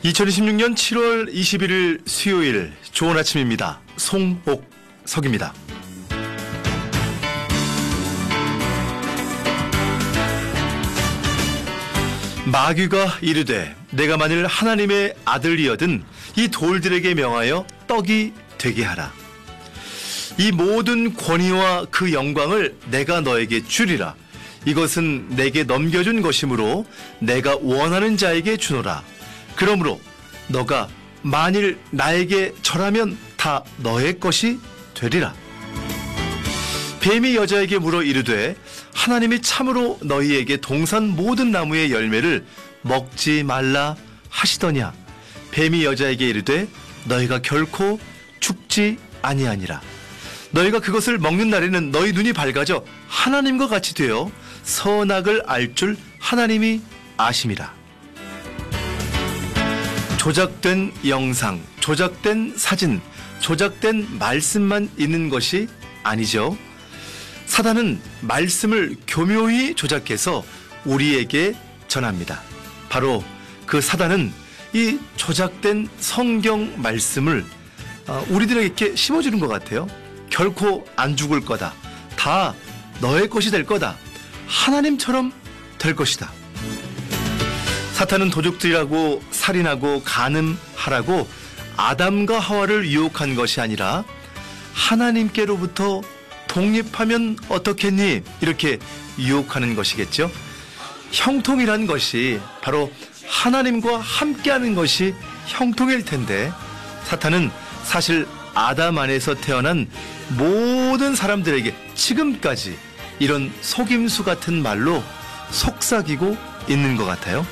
2026년 7월 21일 수요일 좋은 아침입니다. 송옥석입니다. 마귀가 이르되 내가 만일 하나님의 아들이여든 이 돌들에게 명하여 떡이 되게 하라. 이 모든 권위와 그 영광을 내가 너에게 주리라. 이것은 내게 넘겨준 것이므로 내가 원하는 자에게 주노라. 그러므로 너가 만일 나에게 절하면 다 너의 것이 되리라. 뱀이 여자에게 물어 이르되 하나님이 참으로 너희에게 동산 모든 나무의 열매를 먹지 말라 하시더냐. 뱀이 여자에게 이르되 너희가 결코 죽지 아니하니라. 너희가 그것을 먹는 날에는 너희 눈이 밝아져 하나님과 같이 되어 선악을 알 줄 하나님이 아심이라. 조작된 영상, 조작된 사진, 조작된 말씀만 있는 것이 아니죠. 사단은 말씀을 교묘히 조작해서 우리에게 전합니다. 바로 그 사단은 이 조작된 성경 말씀을 우리들에게 심어주는 것 같아요. 결코 안 죽을 거다. 다 너의 것이 될 거다. 하나님처럼 될 것이다. 사탄은 도둑질하고 살인하고 간음하라고 아담과 하와를 유혹한 것이 아니라 하나님께로부터 독립하면 어떻겠니? 이렇게 유혹하는 것이겠죠. 형통이란 것이 바로 하나님과 함께하는 것이 형통일 텐데 사탄은 사실 아담 안에서 태어난 모든 사람들에게 지금까지 이런 속임수 같은 말로 속삭이고 있는 것 같아요.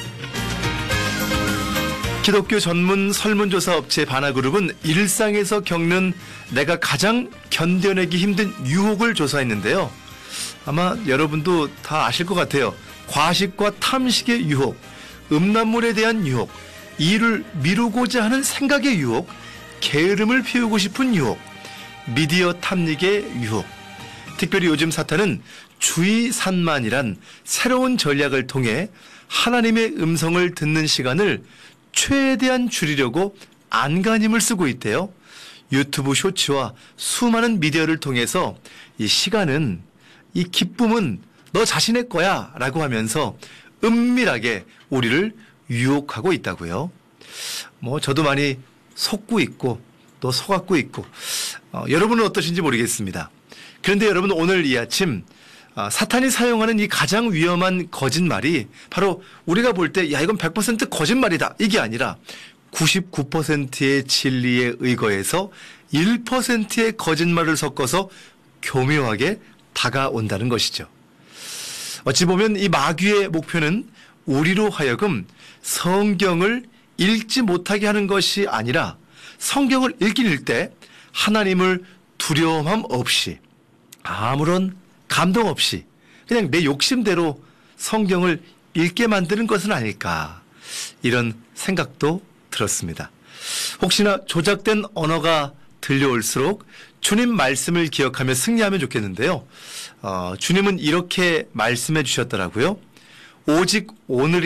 기독교 전문 설문조사 업체 바나그룹은 일상에서 겪는 내가 가장 견뎌내기 힘든 유혹을 조사했는데요. 아마 여러분도 다 아실 것 같아요. 과식과 탐식의 유혹, 음란물에 대한 유혹, 일을 미루고자 하는 생각의 유혹, 게으름을 피우고 싶은 유혹, 미디어 탐닉의 유혹. 특별히 요즘 사탄은 주의산만이란 새로운 전략을 통해 하나님의 음성을 듣는 시간을 최대한 줄이려고 안간힘을 쓰고 있대요. 유튜브 쇼츠와 수많은 미디어를 통해서 이 시간은, 이 기쁨은 너 자신의 거야 라고 하면서 은밀하게 우리를 유혹하고 있다고요. 저도 많이 속고 있고 또 속았고 있고 여러분은 어떠신지 모르겠습니다. 그런데 여러분, 오늘 이 아침 사탄이 사용하는 이 가장 위험한 거짓말이 바로 우리가 볼 때 야 이건 100% 거짓말이다 이게 아니라 99%의 진리에 의거해서 1%의 거짓말을 섞어서 교묘하게 다가온다는 것이죠. 어찌 보면 이 마귀의 목표는 우리로 하여금 성경을 읽지 못하게 하는 것이 아니라 성경을 읽긴 읽되 하나님을 두려움함 없이 아무런 감동 없이 그냥 내 욕심대로 성경을 읽게 만드는 것은 아닐까, 이런 생각도 들었습니다. 혹시나 조작된 언어가 들려올수록 주님 말씀을 기억하며 승리하면 좋겠는데요. 주님은 이렇게 말씀해 주셨더라고요. 오직 오늘이